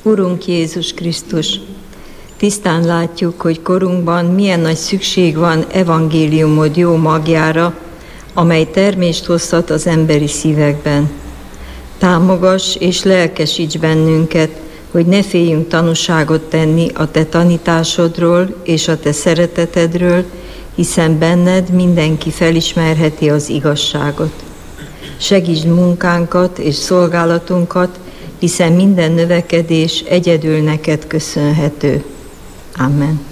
Urunk Jézus Krisztus, tisztán látjuk, hogy korunkban milyen nagy szükség van evangéliumod jó magjára, amely termést hozhat az emberi szívekben. Támogass és lelkesíts bennünket, hogy ne féljünk tanúságot tenni a te tanításodról és a te szeretetedről, hiszen benned mindenki felismerheti az igazságot. Segítsd munkánkat és szolgálatunkat, hiszen minden növekedés egyedül neked köszönhető. Amen.